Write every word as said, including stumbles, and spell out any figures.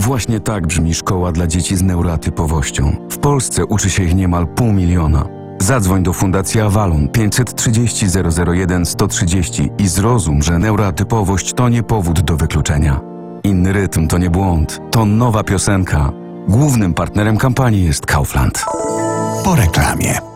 Właśnie tak brzmi szkoła dla dzieci z neuroatypowością. W Polsce uczy się ich niemal pół miliona. Zadzwoń do Fundacji Avalon pięćset trzydzieści zero zero jeden sto trzydzieści i zrozum, że neuroatypowość to nie powód do wykluczenia. Inny rytm to nie błąd, to nowa piosenka. Głównym partnerem kampanii jest Kaufland. Po reklamie.